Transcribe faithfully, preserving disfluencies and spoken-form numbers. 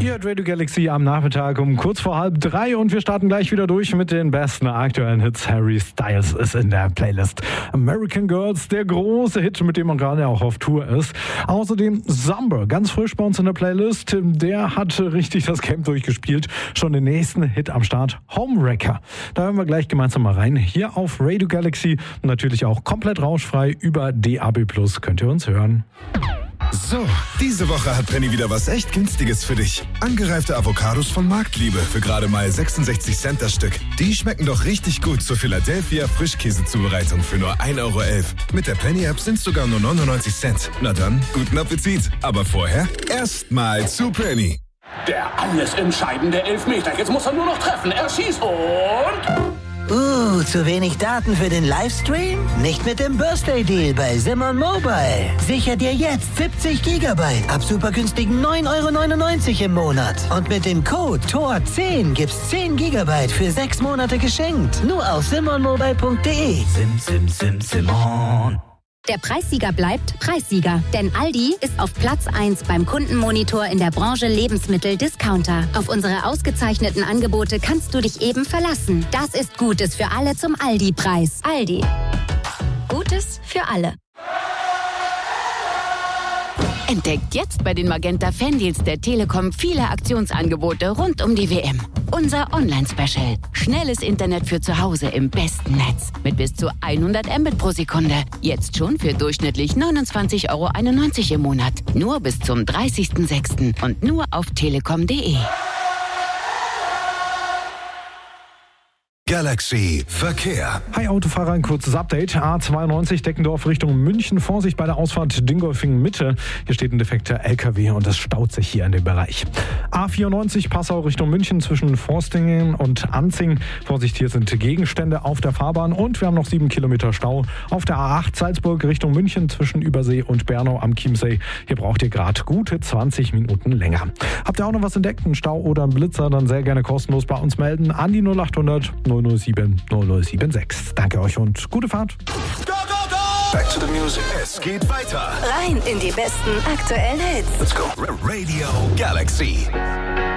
Ihr hört Radio Galaxy am Nachmittag um kurz vor halb drei und wir starten gleich wieder durch mit den besten aktuellen Hits. Harry Styles ist in der Playlist. American Girls, der große Hit, mit dem man gerade auch auf Tour ist. Außerdem Zomber, ganz frisch bei uns in der Playlist. Der hat richtig das Camp durchgespielt. Schon den nächsten Hit am Start, Homewrecker. Da hören wir gleich gemeinsam mal rein. Hier auf Radio Galaxy, natürlich auch komplett rauschfrei über D A B plus könnt ihr uns hören. So, diese Woche hat Penny wieder was echt Günstiges für dich. Angereifte Avocados von Marktliebe für gerade mal sechsundsechzig Cent das Stück. Die schmecken doch richtig gut zur Philadelphia Frischkäsezubereitung für nur ein Euro elf. Mit der Penny-App sind es sogar nur neunundneunzig Cent. Na dann, guten Appetit. Aber vorher erstmal zu Penny. Der alles entscheidende Elfmeter. Jetzt muss er nur noch treffen. Er schießt und... Uh, zu wenig Daten für den Livestream? Nicht mit dem Birthday-Deal bei Simon Mobile. Sicher dir jetzt siebzig Gigabyte ab super günstigen neun Euro neunundneunzig im Monat. Und mit dem Code T O R zehn gibt's zehn Gigabyte für sechs Monate geschenkt. Nur auf simon mobile punkt de. Sim, sim, sim, Simon. Der Preissieger bleibt Preissieger, denn Aldi ist auf Platz eins beim Kundenmonitor in der Branche Lebensmittel-Discounter. Auf unsere ausgezeichneten Angebote kannst du dich eben verlassen. Das ist Gutes für alle zum Aldi-Preis. Aldi. Gutes für alle. Entdeckt jetzt bei den Magenta Fandeals der Telekom viele Aktionsangebote rund um die W M. Unser Online-Special. Schnelles Internet für zu Hause im besten Netz. Mit bis zu hundert Mbit pro Sekunde. Jetzt schon für durchschnittlich neunundzwanzig Euro einundneunzig im Monat. Nur bis zum dreißigsten sechsten und nur auf telekom punkt de. Galaxy Verkehr. Hi Autofahrer, ein kurzes Update. A zweiundneunzig Deckendorf Richtung München. Vorsicht bei der Ausfahrt Dingolfing Mitte. Hier steht ein defekter L K W und es staut sich hier in dem Bereich. A vierundneunzig Passau Richtung München zwischen Forstingen und Anzing. Vorsicht, hier sind Gegenstände auf der Fahrbahn und wir haben noch sieben Kilometer Stau. Auf der A acht Salzburg Richtung München zwischen Übersee und Bernau am Chiemsee. Hier braucht ihr gerade gute zwanzig Minuten länger. Habt ihr auch noch was entdeckt, einen Stau oder einen Blitzer, dann sehr gerne kostenlos bei uns melden an die null achthundert null null sieben null null sieben sechs. Danke euch und gute Fahrt. Go, go, go! Back to the music. Es geht weiter. Rein in die besten aktuellen Hits. Let's go. Radio Galaxy.